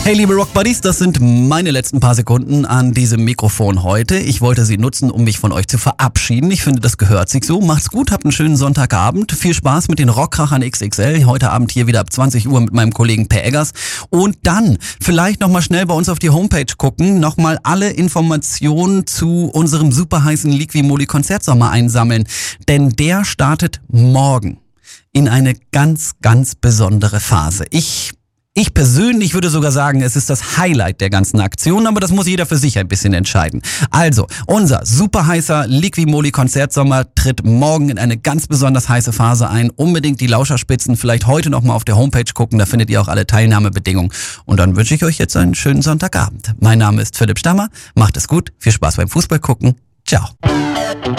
Hey liebe Rock Buddies, das sind meine letzten paar Sekunden an diesem Mikrofon heute. Ich wollte sie nutzen, um mich von euch zu verabschieden. Ich finde, das gehört sich so. Macht's gut, habt einen schönen Sonntagabend. Viel Spaß mit den Rockkrachern XXL. Heute Abend hier wieder ab 20 Uhr mit meinem Kollegen Per Eggers. Und dann vielleicht nochmal schnell bei uns auf die Homepage gucken, nochmal alle Informationen zu unserem super heißen Liqui-Moly Konzertsommer einsammeln. Denn der startet morgen in eine ganz, ganz besondere Phase. Ich persönlich würde sogar sagen, es ist das Highlight der ganzen Aktion, aber das muss jeder für sich ein bisschen entscheiden. Also, unser super heißer Liqui-Moly Konzertsommer tritt morgen in eine ganz besonders heiße Phase ein. Unbedingt die Lauscherspitzen vielleicht heute nochmal auf der Homepage gucken, da findet ihr auch alle Teilnahmebedingungen. Und dann wünsche ich euch jetzt einen schönen Sonntagabend. Mein Name ist Philipp Stammer, macht es gut, viel Spaß beim Fußball gucken. Ciao.